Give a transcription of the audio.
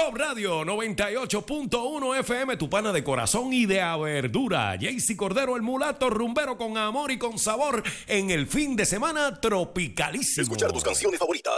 Top Radio 98.1 FM, tu pana de corazón y de verdura. Jaycee Cordero, el mulato rumbero con amor y con sabor en el fin de semana tropicalísimo. Escuchar tus canciones favoritas.